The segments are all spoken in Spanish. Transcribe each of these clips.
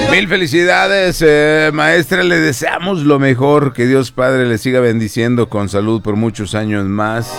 Mil felicidades, maestra, le deseamos lo mejor, que Dios Padre le siga bendiciendo con salud por muchos años más.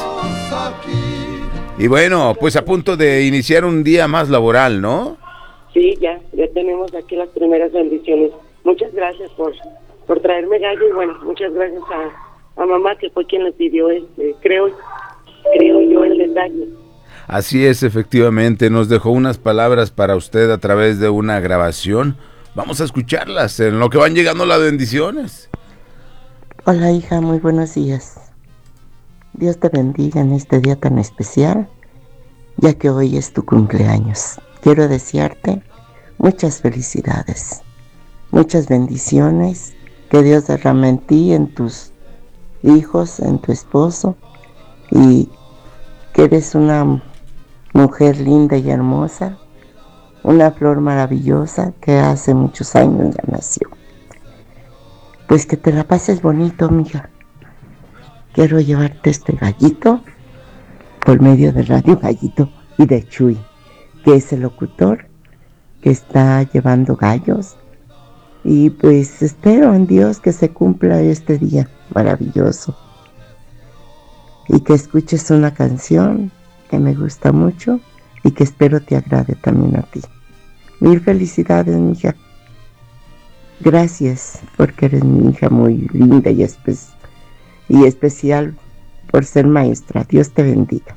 Y bueno, pues a punto de iniciar un día más laboral, ¿no? Sí, ya tenemos aquí las primeras bendiciones. Muchas gracias por traerme gallo y bueno, muchas gracias a mamá que fue quien le pidió creo yo el detalle. Así es, efectivamente, nos dejó unas palabras para usted a través de una grabación. Vamos a escucharlas en lo que van llegando las bendiciones. Hola hija, muy buenos días. Dios te bendiga en este día tan especial, ya que hoy es tu cumpleaños. Quiero desearte muchas felicidades, muchas bendiciones, que Dios derrame en ti, en tus hijos, en tu esposo, y que eres una mujer linda y hermosa, una flor maravillosa que hace muchos años ya nació. Pues que te la pases bonito, mija. Quiero llevarte este gallito por medio de Radio Gallito y de Chuy, que es el locutor que está llevando gallos. Y pues espero en Dios que se cumpla este día maravilloso y que escuches una canción que me gusta mucho y que espero te agrade también a ti. Mil felicidades, mija. Gracias porque eres mi hija muy linda y especial por ser maestra. Dios te bendiga.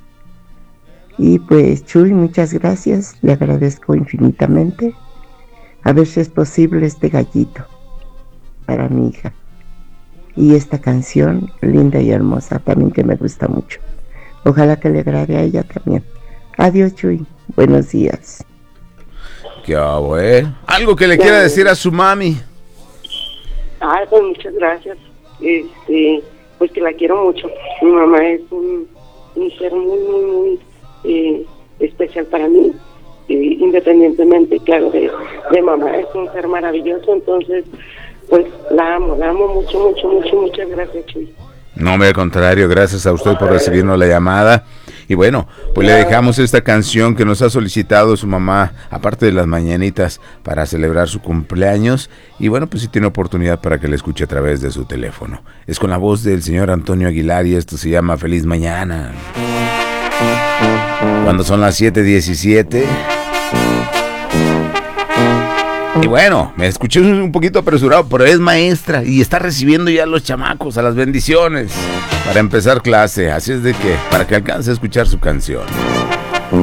Y pues Chuy, muchas gracias, le agradezco infinitamente. A ver si es posible este gallito para mi hija. Y esta canción linda y hermosa también que me gusta mucho. Ojalá que le agrade a ella también. Adiós, Chuy. Buenos días. ¿Qué hago, Algo que le quiera decir a su mami. Pues muchas gracias. Pues que la quiero mucho. Mi mamá es un ser muy especial para mí. Independientemente, claro, de mamá, es un ser maravilloso. Entonces, pues la amo mucho. Muchas gracias, Chuy. No, al contrario, gracias a usted por recibirnos la llamada. Y bueno, pues le dejamos esta canción que nos ha solicitado su mamá, aparte de las mañanitas, para celebrar su cumpleaños. Y bueno, pues sí tiene oportunidad para que la escuche a través de su teléfono. Es con la voz del señor Antonio Aguilar y esto se llama Feliz Mañana. Cuando son las 7:17. Y bueno, me escuché un poquito apresurado, pero es maestra y está recibiendo ya a los chamacos, a las bendiciones, para empezar clase. Así es de que, para que alcance a escuchar su canción.